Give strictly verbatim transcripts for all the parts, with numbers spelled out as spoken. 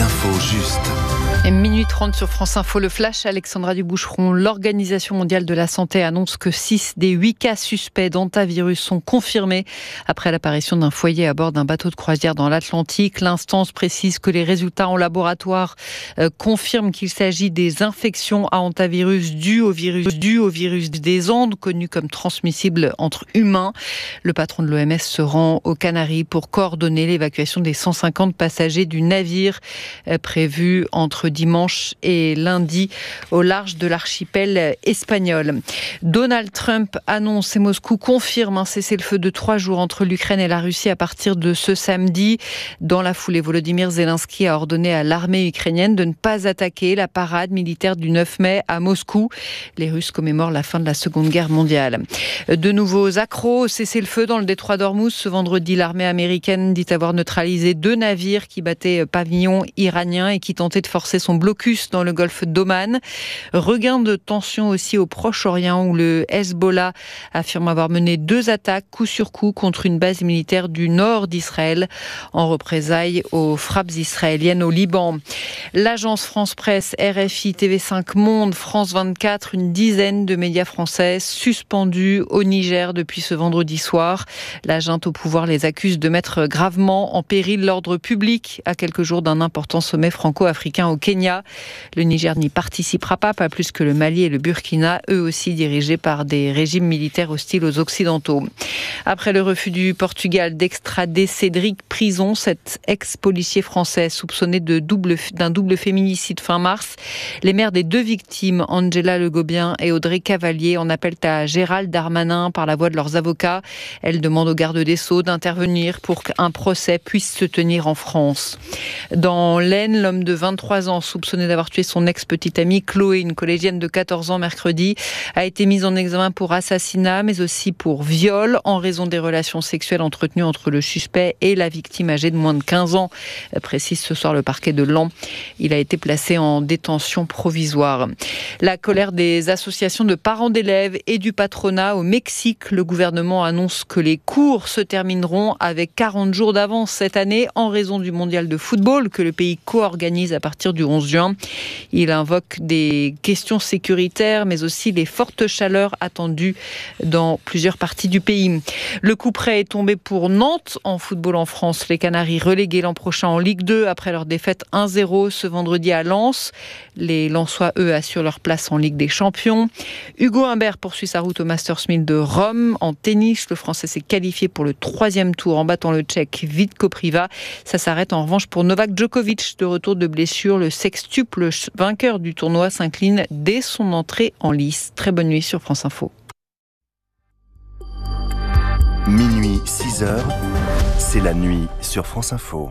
L'info juste. Et minuit trente sur France Info, le flash, Alexandra Duboucheron. L'Organisation mondiale de la santé annonce que six des huit cas suspects d'hantavirus sont confirmés après l'apparition d'un foyer à bord d'un bateau de croisière dans l'Atlantique. L'instance précise que les résultats en laboratoire euh, confirment qu'il s'agit des infections à hantavirus dues au virus, dues au virus des Andes, connu comme transmissible entre humains. Le patron de l'O M S se rend aux Canaries pour coordonner l'évacuation des cent cinquante passagers du navire euh, prévu entre dimanche et lundi au large de l'archipel espagnol. Donald Trump annonce et Moscou confirme un cessez-le-feu de trois jours entre l'Ukraine et la Russie à partir de ce samedi. Dans la foulée, Volodymyr Zelensky a ordonné à l'armée ukrainienne de ne pas attaquer la parade militaire du neuf mai à Moscou. Les Russes commémorent la fin de la Seconde Guerre mondiale. De nouveaux accros au cessez-le-feu dans le détroit d'Ormuz. Ce vendredi, l'armée américaine dit avoir neutralisé deux navires qui battaient pavillon iranien et qui tentaient de forcer son blocus dans le golfe d'Oman. Regain de tension aussi au Proche-Orient où le Hezbollah affirme avoir mené deux attaques coup sur coup contre une base militaire du nord d'Israël en représailles aux frappes israéliennes au Liban. L'agence France Presse, R F I, T V cinq Monde, France vingt-quatre, une dizaine de médias français suspendus au Niger depuis ce vendredi soir. La junte au pouvoir les accuse de mettre gravement en péril l'ordre public à quelques jours d'un important sommet franco-africain au Kenya. Le Niger n'y participera pas, pas plus que le Mali et le Burkina, eux aussi dirigés par des régimes militaires hostiles aux Occidentaux. Après le refus du Portugal d'extrader Cédric Prison, cet ex-policier français soupçonné de double, d'un double féminicide fin mars, les mères des deux victimes, Angela Le Gobien et Audrey Cavalier, en appellent à Gérald Darmanin par la voix de leurs avocats. Elles demandent au garde des Sceaux d'intervenir pour qu'un procès puisse se tenir en France. Dans l'Aisne, l'homme de vingt-trois ans soupçonné d'avoir tué son ex-petite amie Chloé, une collégienne de quatorze ans mercredi, a été mis en examen pour assassinat mais aussi pour viol en raison des relations sexuelles entretenues entre le suspect et la victime âgée de moins de quinze ans, précise ce soir le parquet de Laon. Il a été placé en détention provisoire. La colère des associations de parents d'élèves et du patronat au Mexique. Le gouvernement annonce que les cours se termineront avec quarante jours d'avance cette année en raison du mondial de football que le pays co-organise à partir du onze juin. Il invoque des questions sécuritaires, mais aussi les fortes chaleurs attendues dans plusieurs parties du pays. Le coup près est tombé pour Nantes en football en France. Les Canaries relégués l'an prochain en Ligue deux après leur défaite un zéro ce vendredi à Lens. Les Lensois, eux, assurent leur place en Ligue des Champions. Hugo Humbert poursuit sa route au Masters mille de Rome. En tennis, le Français s'est qualifié pour le troisième tour en battant le Tchèque Vitko Priva. Ça s'arrête en revanche pour Novak Djokovic. De retour de blessure, le sextuple vainqueur du tournoi s'incline dès son entrée en lice. Très bonne nuit sur France Info. Minuit, six heures, c'est la nuit sur France Info.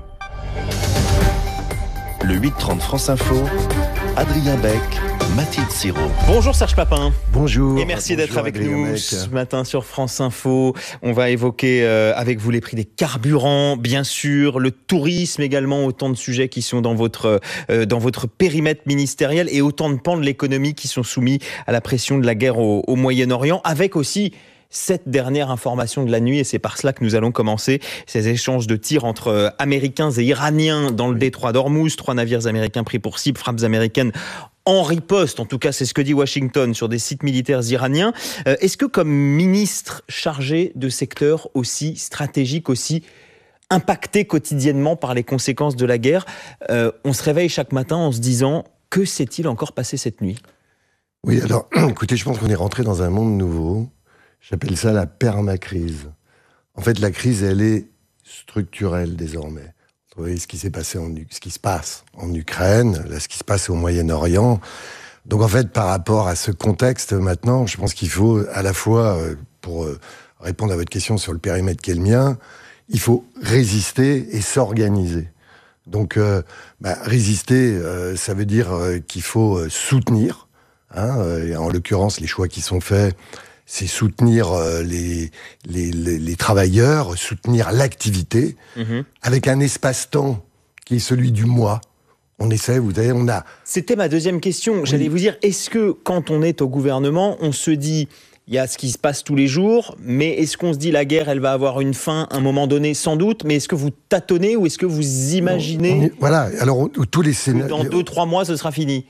Le huit trente France Info, Adrien Beck, Mathilde Siro. Bonjour Serge Papin. Bonjour. Et merci Bonjour d'être avec Adrien nous Beck. ce matin sur France Info. On va évoquer euh, avec vous les prix des carburants, bien sûr, le tourisme également, autant de sujets qui sont dans votre, euh, dans votre périmètre ministériel et autant de pans de l'économie qui sont soumis à la pression de la guerre au, au Moyen-Orient, avec aussi cette dernière information de la nuit, et c'est par cela que nous allons commencer ces échanges de tirs entre Américains et Iraniens dans le détroit d'Ormuz. Trois navires américains pris pour cible, frappes américaines en riposte, en tout cas c'est ce que dit Washington sur des sites militaires iraniens. Euh, est-ce que comme ministre chargé de secteurs aussi stratégiques, aussi impactés quotidiennement par les conséquences de la guerre, euh, on se réveille chaque matin en se disant que s'est-il encore passé cette nuit ? Oui, alors, écoutez, je pense qu'on est rentré dans un monde nouveau. J'appelle ça la permacrise. En fait, la crise, elle est structurelle désormais. Vous voyez ce qui s'est passé en, ce qui se passe en Ukraine, là, ce qui se passe au Moyen-Orient. Donc, en fait, par rapport à ce contexte, maintenant, je pense qu'il faut, à la fois, euh, pour euh, répondre à votre question sur le périmètre qui est le mien, il faut résister et s'organiser. Donc, euh, bah, résister, euh, ça veut dire euh, qu'il faut euh, soutenir. Hein, euh, et en l'occurrence, les choix qui sont faits, c'est soutenir euh, les, les, les, les travailleurs, soutenir l'activité, mmh. avec un espace-temps qui est celui du mois. On essaie, vous savez, on a... C'était ma deuxième question. Oui. J'allais vous dire, est-ce que quand on est au gouvernement, on se dit... il y a ce qui se passe tous les jours, mais est-ce qu'on se dit la guerre, elle va avoir une fin à un moment donné, sans doute, mais est-ce que vous tâtonnez ou est-ce que vous imaginez on, on est, voilà, alors on, tous les scénarios... Dans deux, trois mois, ce sera fini.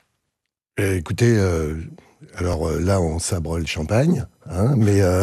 euh, Écoutez, euh, alors euh, là, on sabre le champagne, hein, mais euh,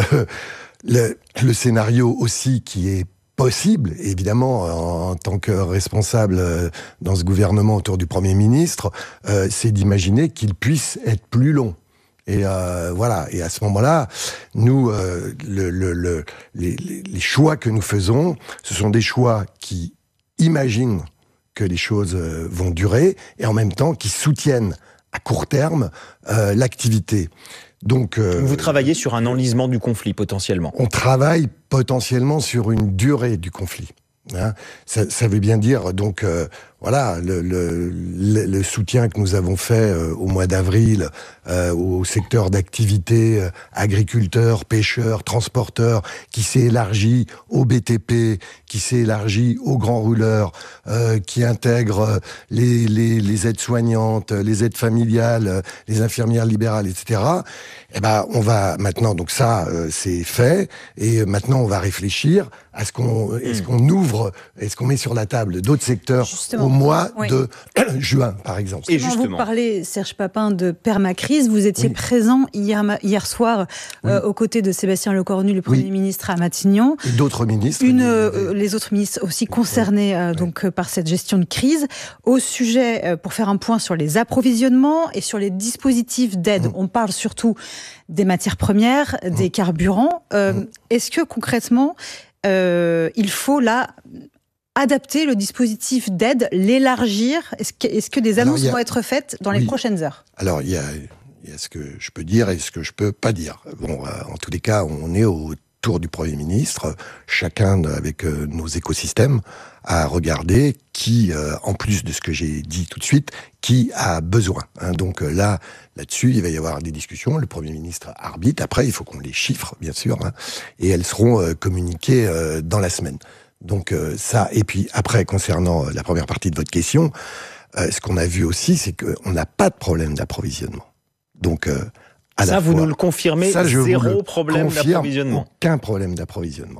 le, le scénario aussi qui est possible, évidemment, en, en tant que responsable euh, dans ce gouvernement autour du Premier ministre, euh, c'est d'imaginer qu'il puisse être plus long. Et euh, voilà. Et à ce moment-là, nous, euh, le, le, le, les, les choix que nous faisons, ce sont des choix qui imaginent que les choses vont durer et en même temps qui soutiennent à court terme euh, l'activité. Donc, euh, vous travaillez sur un enlisement du conflit potentiellement. On travaille potentiellement sur une durée du conflit. Hein, ça, ça veut bien dire donc euh, voilà le, le, le soutien que nous avons fait euh, au mois d'avril euh, au secteur d'activité euh, agriculteurs, pêcheurs, transporteurs, qui s'est élargi au B T P, qui s'est élargi aux grands rouleurs, euh, qui intègre les, les, les aides-soignantes, les aides familiales, les infirmières libérales, et cetera. Eh ben on va maintenant donc ça euh, c'est fait et maintenant on va réfléchir à ce qu'on mmh. est-ce qu'on ouvre, est-ce qu'on met sur la table d'autres secteurs justement, au mois oui. de juin, par exemple. Et justement, vous parlez, Serge Papin, de permacrise. Vous étiez oui. présent hier, hier soir oui. euh, aux côtés de Sébastien Lecornu, le Premier oui. ministre à Matignon. Et d'autres ministres. Une, euh, les autres ministres aussi concernés euh, oui. donc, euh, par cette gestion de crise. Au sujet, euh, pour faire un point sur les approvisionnements et sur les dispositifs d'aide, mmh. on parle surtout des matières premières, mmh. des carburants. Euh, mmh. Est-ce que concrètement, Euh, il faut là adapter le dispositif d'aide, l'élargir. Est-ce que, est-ce que des annonces Alors, a... vont être faites dans oui. les prochaines heures? Alors, il y a, il y a ce que je peux dire et ce que je peux pas dire. Bon, euh, en tous les cas, on est autour du Premier ministre, chacun avec euh, nos écosystèmes, à regarder qui, euh, en plus de ce que j'ai dit tout de suite, qui a besoin. Hein. Donc euh, là, là-dessus, il va y avoir des discussions. Le Premier ministre arbitre. Après, il faut qu'on les chiffre, bien sûr, hein, et elles seront euh, communiquées euh, dans la semaine. Donc euh, ça. Et puis après, concernant euh, la première partie de votre question, euh, ce qu'on a vu aussi, c'est qu'on n'a pas de problème d'approvisionnement. Donc euh, à ça, la vous fois, nous le confirmez. Ça, je zéro vous le problème d'approvisionnement. Aucun problème d'approvisionnement.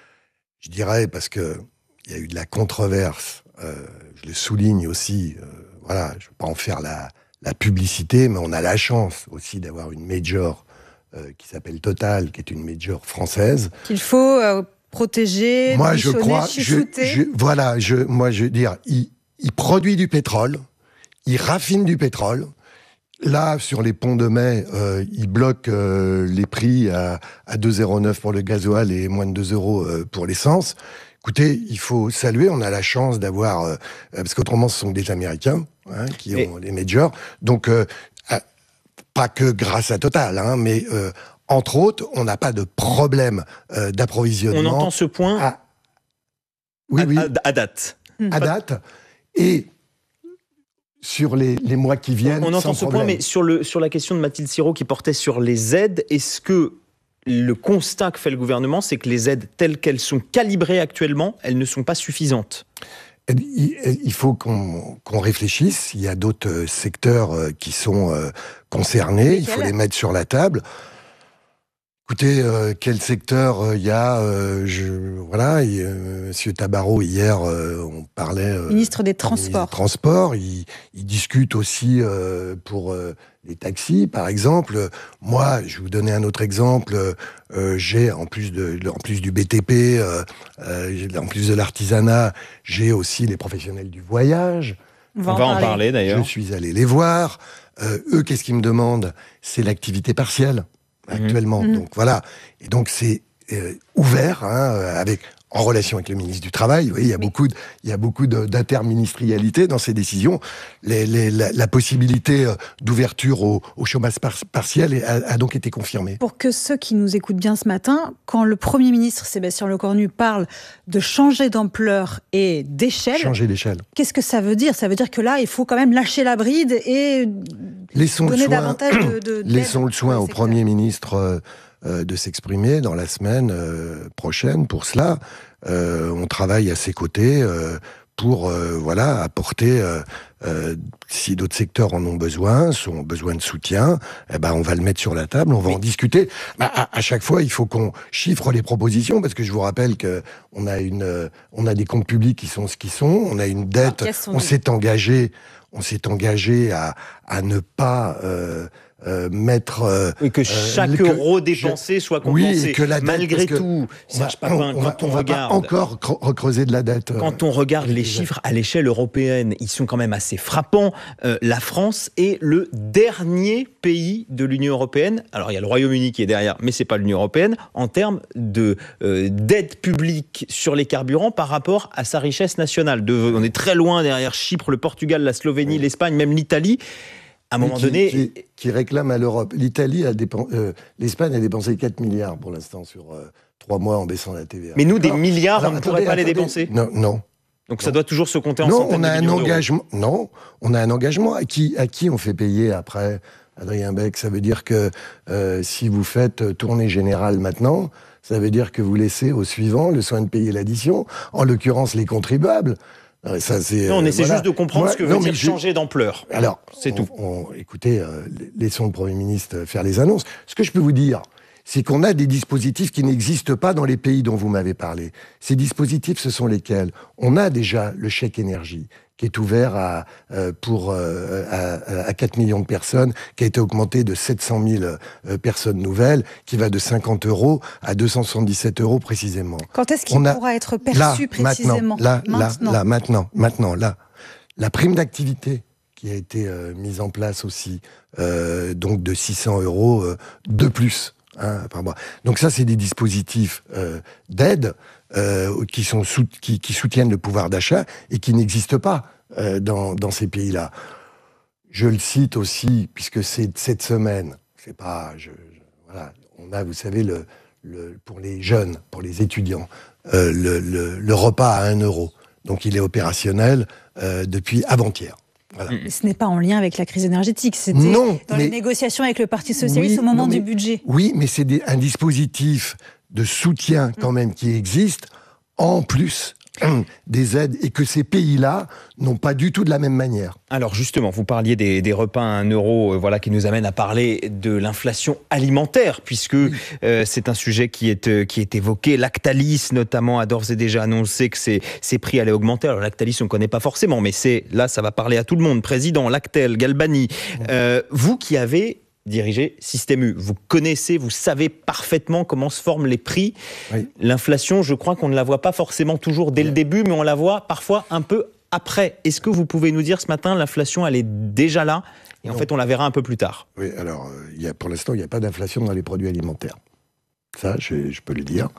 Je dirais parce que il y a eu de la controverse. Euh, je le souligne aussi. Euh, voilà, je ne veux pas en faire la, la publicité, mais on a la chance aussi d'avoir une major euh, qui s'appelle Total, qui est une major française. Qu'il faut euh, protéger, moi, je crois, je, je, voilà, je, moi, je veux dire, il, il produit du pétrole, il raffine du pétrole. Là, sur les ponts de mai, euh, il bloque euh, les prix à, à deux euros zéro neuf pour le gasoil et moins de deux euros euh, pour l'essence. Écoutez, il faut saluer, on a la chance d'avoir... Euh, parce qu'autrement, ce sont des Américains hein, qui ont et... les majors. Donc, euh, euh, pas que grâce à Total, hein, mais euh, entre autres, on n'a pas de problème euh, d'approvisionnement. On entend ce point à, oui, à, oui, à, à date. À date. Et sur les, les mois qui viennent, on, on entend sans ce problème. point, mais sur, le, sur la question de Mathilde Sirot qui portait sur les aides, est-ce que le constat que fait le gouvernement, c'est que les aides telles qu'elles sont calibrées actuellement, elles ne sont pas suffisantes? Il faut qu'on, qu'on réfléchisse. Il y a d'autres secteurs qui sont concernés. Il faut les mettre sur la table. Écoutez, euh, quel secteur il euh, y a euh, je, Voilà, et, euh, Monsieur Tabarot, hier, euh, on parlait... Euh, ministre des Transports. Ministre des Transports. Il, il discute aussi euh, pour euh, les taxis, par exemple. Moi, je vais vous donner un autre exemple. Euh, j'ai, en plus, de, en plus du B T P, euh, euh, en plus de l'artisanat, j'ai aussi les professionnels du voyage. On va, on va en parler, parler d'ailleurs. Je suis allé les voir. Euh, eux, qu'est-ce qu'ils me demandent? C'est l'activité partielle. Actuellement, mmh. donc voilà, et donc c'est euh, ouvert, hein, avec en relation avec le ministre du Travail. Vous voyez, il y a oui. beaucoup, de, il y a beaucoup de, d'interministérialité dans ces décisions. Les, les, la, la possibilité d'ouverture au, au chômage par, partiel a, a donc été confirmée. Pour que ceux qui nous écoutent bien ce matin, quand le Premier ministre Sébastien Lecornu parle de changer d'ampleur et d'échelle, changer d'échelle, qu'est-ce que ça veut dire? Ça veut dire que là, il faut quand même lâcher la bride et laissons donner le soin, davantage de, de laissons le soin au Premier ministre. Euh, Euh, de s'exprimer dans la semaine euh, prochaine pour cela. Euh, on travaille à ses côtés euh, pour euh, voilà apporter, euh, euh, si d'autres secteurs en ont besoin, ont besoin de soutien, eh ben on va le mettre sur la table, on va oui. en discuter. Bah, à, à chaque fois, il faut qu'on chiffre les propositions, parce que je vous rappelle que on a une, euh, on a des comptes publics qui sont ce qu'ils sont, on a une dette, on s'est engagé, on s'est engagé à à ne pas euh, Euh, mettre euh, et que chaque euh, euro que, dépensé soit compensé. Oui, et que la dette, malgré tout, Serge Papin, on, on, quand on, on va regarde, pas encore recreuser de la dette. Quand on regarde les chiffres à l'échelle européenne, ils sont quand même assez frappants. Euh, la France est le dernier pays de l'Union européenne. Alors il y a le Royaume-Uni qui est derrière, mais c'est pas l'Union européenne en termes de euh, d'aide publique sur les carburants par rapport à sa richesse nationale. De, on est très loin derrière Chypre, le Portugal, la Slovénie, oui. l'Espagne, même l'Italie. À un moment qui, donné, qui, qui réclame à l'Europe. L'Italie a dépensé, euh, l'Espagne a dépensé quatre milliards pour l'instant sur euh, trois mois en baissant la T V A. Mais nous, des Alors, milliards, alors, on ne attendez, pourrait pas attendez, les dépenser. Non, non. Donc non. ça doit toujours se compter en non, centaines on a de un millions engagement. Non, on a un engagement à qui, à qui on fait payer après. Adrien Beck, ça veut dire que euh, si vous faites tournée générale maintenant, ça veut dire que vous laissez au suivant le soin de payer l'addition. En l'occurrence, les contribuables. Ça, c'est, non, on euh, essaie voilà. juste de comprendre Moi, ce que veut non, dire je... changer d'ampleur. Alors, c'est on, tout. On, écoutez, euh, laissons le Premier ministre faire les annonces. Ce que je peux vous dire, c'est qu'on a des dispositifs qui n'existent pas dans les pays dont vous m'avez parlé. Ces dispositifs, ce sont lesquels ? On a déjà le chèque énergie, qui est ouvert à, euh, pour, euh, à, à quatre millions de personnes, qui a été augmenté de sept cent mille euh, personnes nouvelles, qui va de cinquante euros à deux cent soixante-dix-sept euros précisément. Quand est-ce qu'il pourra être perçu là, précisément ? Là, maintenant. là, là, maintenant, maintenant, là. La prime d'activité qui a été euh, mise en place aussi, euh, donc de six cents euros euh, de plus. Hein, par mois. Donc ça, c'est des dispositifs euh, d'aide euh, qui, sont sous, qui, qui soutiennent le pouvoir d'achat et qui n'existent pas euh, dans, dans ces pays-là. Je le cite aussi, puisque c'est cette semaine, c'est pas... Je, je, voilà, on a, vous savez, le, le, pour les jeunes, pour les étudiants, euh, le, le, le repas à un euro. Donc il est opérationnel euh, depuis avant-hier. Voilà. Mais ce n'est pas en lien avec la crise énergétique, c'était non, dans mais, les négociations avec le Parti Socialiste oui, au moment non, mais, du budget. Oui, mais c'est des, un dispositif de soutien quand même qui existe, en plus des aides, et que ces pays-là n'ont pas du tout de la même manière. Alors justement, vous parliez des, des repas à un euro, euh, voilà, qui nous amène à parler de l'inflation alimentaire, puisque oui. euh, c'est un sujet qui est, euh, qui est évoqué. Lactalis, notamment, a d'ores et déjà annoncé que ses, ses prix allaient augmenter. Alors Lactalis, on ne connaît pas forcément, mais c'est là, ça va parler à tout le monde. Président, Lactel, Galbani, euh, vous qui avez dirigé Système U, vous connaissez, vous savez parfaitement comment se forment les prix. Oui. L'inflation, je crois qu'on ne la voit pas forcément toujours dès oui. le début, mais on la voit parfois un peu après. Est-ce que vous pouvez nous dire ce matin, l'inflation, elle est déjà là, et non. en fait, on la verra un peu plus tard? Oui, alors, euh, y a, pour l'instant, il n'y a pas d'inflation dans les produits alimentaires. Ça, je, je peux le dire.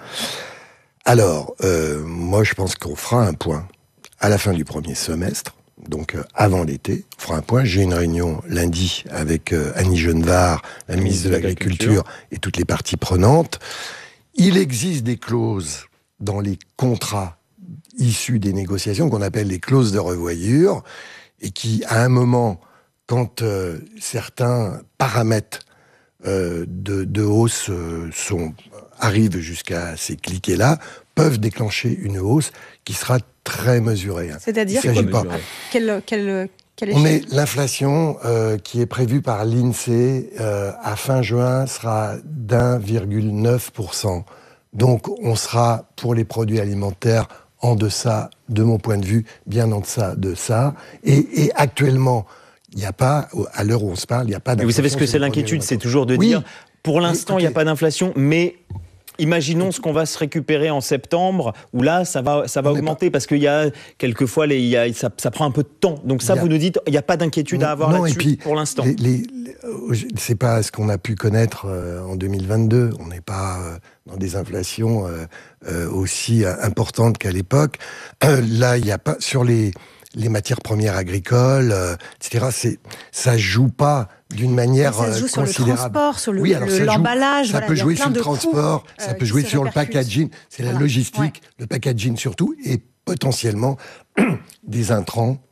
Alors, euh, moi, je pense qu'on fera un point à la fin du premier semestre, donc euh, avant l'été, on fera un point. J'ai une réunion lundi avec euh, Annie Genevard, la ministre de l'Agriculture, et toutes les parties prenantes. Il existe des clauses dans les contrats issus des négociations qu'on appelle les clauses de revoyure, et qui, à un moment, quand euh, certains paramètres euh, de, de hausse euh, sont, arrivent jusqu'à ces cliquets-là, peuvent déclencher une hausse qui sera très mesurée. C'est-à-dire Il s'agit pas. Quelle, quelle, quelle On est l'inflation euh, qui est prévue par l'INSEE euh, à fin juin sera d'un virgule neuf pour cent. Donc on sera pour les produits alimentaires en deçà, de mon point de vue, bien en deçà de ça. Et, et actuellement, il n'y a pas, à l'heure où on se parle, il n'y a pas d'inflation. Mais vous savez ce que c'est l'inquiétude, c'est toujours de oui. dire, pour l'instant, il n'y a pas d'inflation, mais imaginons ce qu'on va se récupérer en septembre, où là, ça va, ça va augmenter, pas... parce qu'il y a, quelquefois, les, il y a, ça, ça prend un peu de temps. Donc ça, a... vous nous dites, il n'y a pas d'inquiétude à avoir non, là-dessus, puis, pour l'instant. Les, les, les, c'est pas ce qu'on a pu connaître euh, en deux mille vingt-deux. On n'est pas euh, dans des inflations euh, euh, aussi euh, importantes qu'à l'époque. Euh, là, il n'y a pas... Sur les, les matières premières agricoles, euh, et cetera, c'est, ça joue pas d'une manière ça se joue considérable. Sur le transport, sur le, oui, alors le, l'emballage. Ça voilà, peut jouer sur le coûts, transport, euh, ça peut jouer sur le packaging. C'est voilà. la logistique, ouais. le packaging surtout, et potentiellement des intrants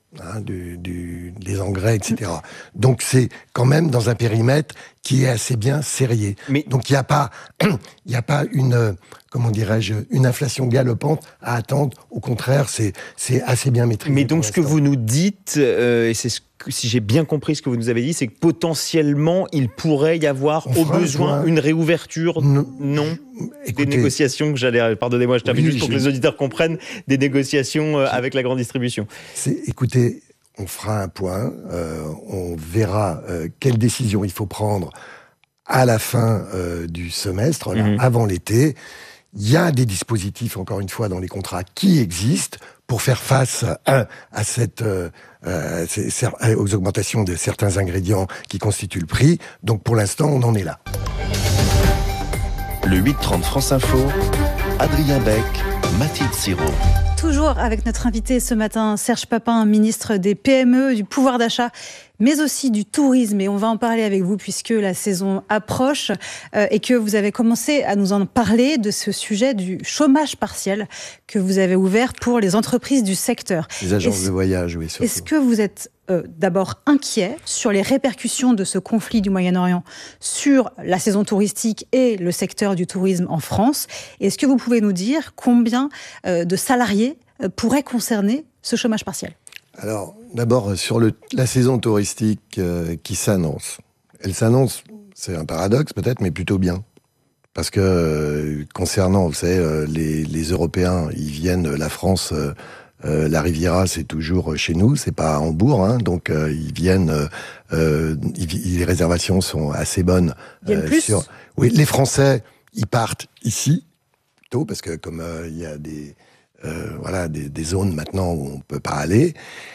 hein, du, du, des engrais, et cetera. Donc c'est quand même dans un périmètre qui est assez bien serré. Mais... Donc il n'y a pas, il n'y a pas une, comment dirais-je, une inflation galopante à attendre. Au contraire, c'est, c'est assez bien maîtrisé. Mais donc ce que vous nous dites, euh, et c'est ce que, si j'ai bien compris ce que vous nous avez dit, c'est que potentiellement il pourrait y avoir au besoin une réouverture, non, non Écoutez, des négociations que j'allais, pardonnez-moi, je termine oui, juste pour je... que les auditeurs comprennent, des négociations euh, avec la grande distribution. C'est, écoutez, on fera un point, euh, on verra euh, quelles décisions il faut prendre à la fin euh, du semestre, là, mmh. avant l'été. Il y a des dispositifs, encore une fois, dans les contrats qui existent pour faire face à, à cette, euh, euh, aux augmentations de certains ingrédients qui constituent le prix. Donc pour l'instant, on en est là. Le huit trente France Info, Adrien Beck, Mathilde Siro. Toujours avec notre invité ce matin, Serge Papin, ministre des P M E, du pouvoir d'achat, mais aussi du tourisme. Et on va en parler avec vous puisque la saison approche euh, et que vous avez commencé à nous en parler de ce sujet du chômage partiel que vous avez ouvert pour les entreprises du secteur. Les agences est-ce, de voyage, oui, surtout. Est-ce que vous êtes euh, d'abord inquiet sur les répercussions de ce conflit du Moyen-Orient sur la saison touristique et le secteur du tourisme en France? Est-ce que vous pouvez nous dire combien euh, de salariés euh, pourraient concerner ce chômage partiel? Alors, d'abord, sur le, la saison touristique euh, qui s'annonce. Elle s'annonce, c'est un paradoxe peut-être, mais plutôt bien. Parce que, euh, concernant, vous savez, euh, les, les Européens, ils viennent, la France, euh, euh, la Riviera, c'est toujours chez nous, c'est pas à Hambourg, hein, donc euh, ils viennent, euh, ils, les réservations sont assez bonnes. Il y a euh, plus sur, oui, les Français, ils partent ici, plutôt, parce que comme euh, il y a des... Euh, voilà, des, des zones maintenant où on peut pas aller.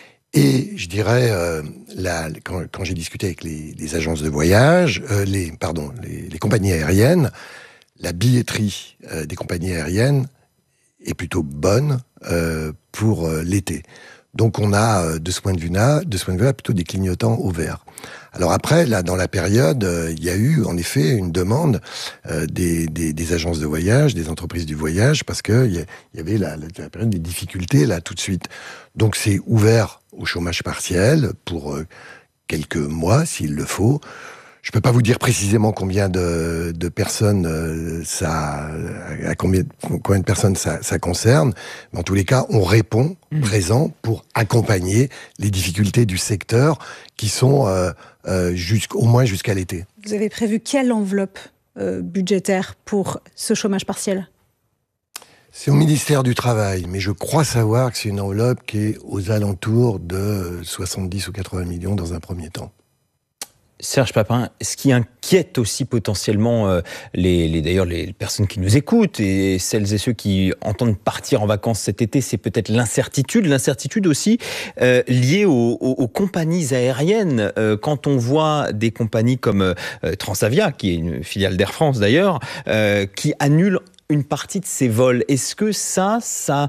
Et je dirais, euh, la, quand, quand j'ai discuté avec les, les agences de voyage, euh, les, pardon, les, les compagnies aériennes, la billetterie euh, des compagnies aériennes est plutôt bonne euh, pour euh, l'été. Donc on a, euh, de ce point de vue-là, de ce point de vue-là, plutôt des clignotants au vert. Alors après, là, dans la période, euh, il y a eu en effet une demande euh, des, des, des agences de voyage, des entreprises du voyage, parce que il y, y avait la, la, la période des difficultés là tout de suite. Donc c'est ouvert au chômage partiel pour euh, quelques mois s'il le faut. Je peux pas vous dire précisément combien de, de personnes euh, ça, à combien, combien de personnes ça, ça concerne. Mais en tous les cas, on répond mmh. présent pour accompagner les difficultés du secteur qui sont euh, euh, jusqu'au moins jusqu'à l'été. Vous avez prévu quelle enveloppe euh, budgétaire pour ce chômage partiel ? C'est au ministère du Travail, mais je crois savoir que c'est une enveloppe qui est aux alentours de soixante-dix ou quatre-vingts millions dans un premier temps. Serge Papin, ce qui inquiète aussi potentiellement euh, les, les, d'ailleurs les personnes qui nous écoutent et celles et ceux qui entendent partir en vacances cet été, c'est peut-être l'incertitude, l'incertitude aussi euh, liée aux, aux, aux compagnies aériennes. Euh, quand on voit des compagnies comme euh, Transavia, qui est une filiale d'Air France d'ailleurs, euh, qui annulent une partie de ces vols. Est-ce que ça, ça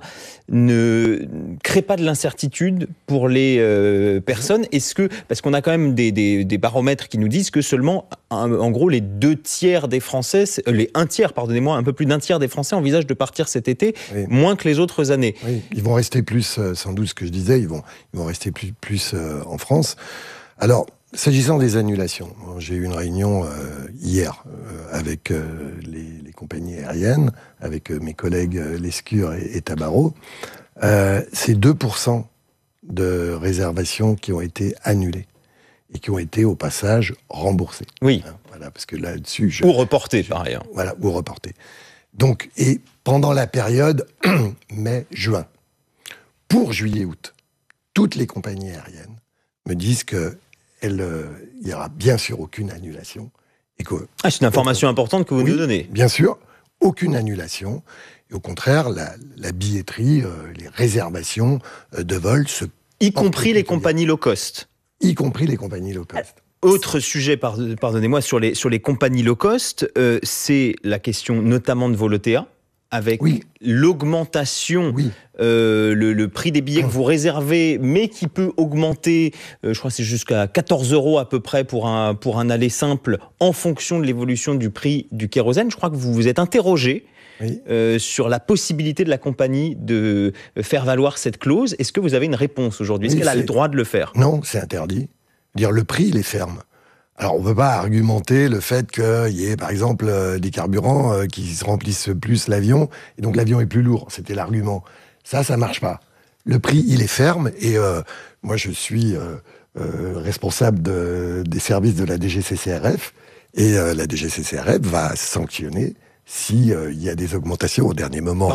ne crée pas de l'incertitude pour les euh, personnes ? Est-ce que, parce qu'on a quand même des, des, des baromètres qui nous disent que seulement, en gros, les deux tiers des Français, les un tiers, pardonnez-moi, un peu plus d'un tiers des Français envisagent de partir cet été, oui. moins que les autres années. Oui, ils vont rester plus, sans doute ce que je disais, ils vont, ils vont rester plus, plus euh, en France. Alors, s'agissant des annulations, j'ai eu une réunion euh, hier euh, avec euh, les, les compagnies aériennes, avec euh, mes collègues euh, Lescure et, et Tabarot. Euh, c'est deux pour cent de réservations qui ont été annulées et qui ont été au passage remboursées. Oui. Hein, voilà, parce que là-dessus, je, ou reportées par ailleurs. Voilà, ou reportées. Donc, et pendant la période mai-juin, pour juillet-août, toutes les compagnies aériennes me disent que il euh, n'y aura bien sûr aucune annulation. Et que, ah, c'est une information importante que vous oui, nous donnez. Bien sûr, aucune annulation. Et au contraire, la, la billetterie, euh, les réservations euh, de vols se... Y compris les compagnies low cost. Y compris les compagnies low cost. Autre sujet, pardonnez-moi, sur les, sur les compagnies low cost, euh, c'est la question notamment de Volotea, avec oui. l'augmentation, oui. euh, le, le prix des billets que vous réservez, mais qui peut augmenter, euh, je crois que c'est jusqu'à quatorze euros à peu près pour un, pour un aller simple, en fonction de l'évolution du prix du kérosène. Je crois que vous vous êtes interrogé oui. euh, sur la possibilité de la compagnie de faire valoir cette clause. Est-ce que vous avez une réponse aujourd'hui? Est-ce Oui, qu'elle a c'est... le droit de le faire? Non, c'est interdit. Dire le prix, il est ferme. Alors, on ne peut pas argumenter le fait qu'il y ait, par exemple, euh, des carburants euh, qui se remplissent plus l'avion, et donc l'avion est plus lourd. C'était l'argument. Ça, ça marche pas. Le prix, il est ferme, et euh, moi, je suis euh, euh, responsable de, des services de la D G C C R F, et euh, la D G C C R F va sanctionner s'il euh, y a des augmentations au dernier moment.